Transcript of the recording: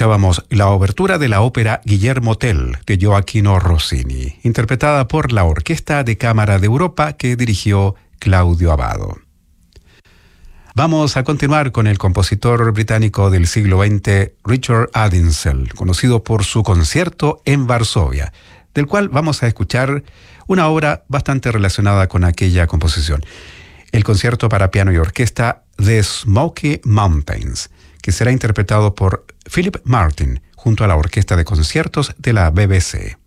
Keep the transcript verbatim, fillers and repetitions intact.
Escuchábamos la obertura de la ópera Guillermo Tell de Gioachino Rossini, interpretada por la Orquesta de Cámara de Europa que dirigió Claudio Abbado. Vamos a continuar con el compositor británico del siglo veinte, Richard Addinsell, conocido por su concierto en Varsovia, del cual vamos a escuchar una obra bastante relacionada con aquella composición. El concierto para piano y orquesta The Smoky Mountains, que será interpretado por Philip Martin junto a la Orquesta de Conciertos de la B B C.